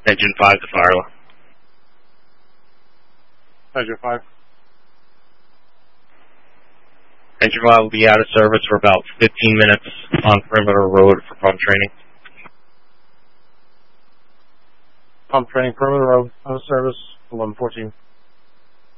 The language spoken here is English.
Engine 5 to fire. Engine 5. Engine 5 will be out of service for about 15 minutes on perimeter road for pump training. Pump training perimeter road, out of service, 1114.